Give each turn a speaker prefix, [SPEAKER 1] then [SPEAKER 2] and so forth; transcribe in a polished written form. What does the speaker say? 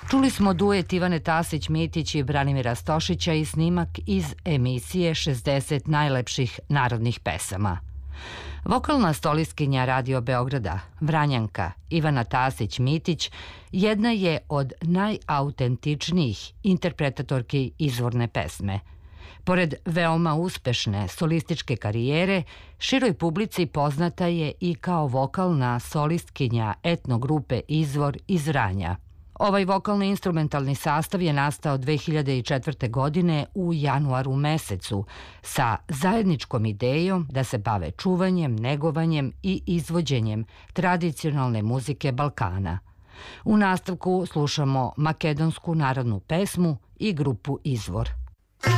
[SPEAKER 1] Čuli smo duet Ivane Tasić-Mitić i Branimira Stošića i snimak iz emisije 60 najlepših narodnih pesama. Vokalna solistkinja Radio Beograda, Vranjanka Ivana Tasić-Mitić, jedna je od najautentičnijih interpretatorki izvorne pesme. Pored veoma uspešne solističke karijere, široj publici poznata je i kao vokalna solistkinja etno grupe Izvor iz Vranja. Ovaj vokalni instrumentalni sastav je nastao 2004. godine u januaru mesecu sa zajedničkom idejom da se bave čuvanjem, negovanjem i izvođenjem tradicionalne muzike Balkana. U nastavku slušamo makedonsku narodnu pesmu i grupu Izvor.